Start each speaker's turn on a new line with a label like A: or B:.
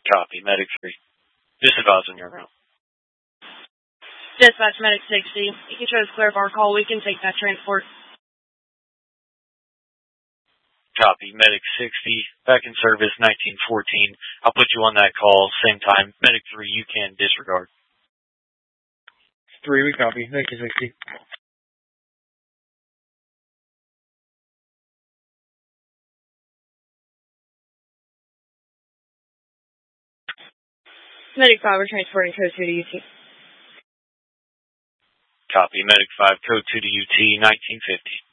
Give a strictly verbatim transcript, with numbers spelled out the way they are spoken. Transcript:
A: Copy. Medic three. Disadvise on your route.
B: Dispatch Medic sixty. You can try to clear of our call. We can take that transport.
A: Copy. Medic sixty. Back in service nineteen fourteen. I'll put you on that call. Same time. Medic three, you can disregard.
C: three, we copy. nineteen sixty.
B: Medic five, we're transporting code two to U T.
A: Copy. Medic five, code two to U T, nineteen fifty.